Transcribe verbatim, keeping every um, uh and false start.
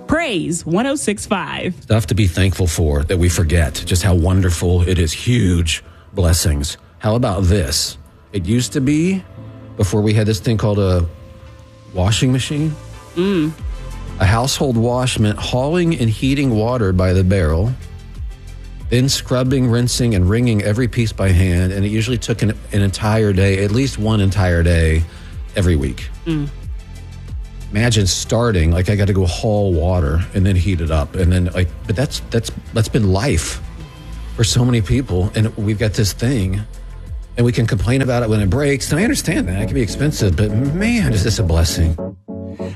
Praise one oh six point five. Stuff to be thankful for that we forget just how wonderful it is. Huge blessings. How about this? It used to be, before we had this thing called a washing machine, Mm. a household wash meant hauling and heating water by the barrel, then scrubbing, rinsing, and wringing every piece by hand, and it usually took an, an entire day, at least one entire day, every week. Mm. Imagine starting, like I got to go haul water and then heat it up, and then like, but that's that's that's been life for so many people, and we've got this thing, and we can complain about it when it breaks, and I understand that it can be expensive, but man, is this a blessing.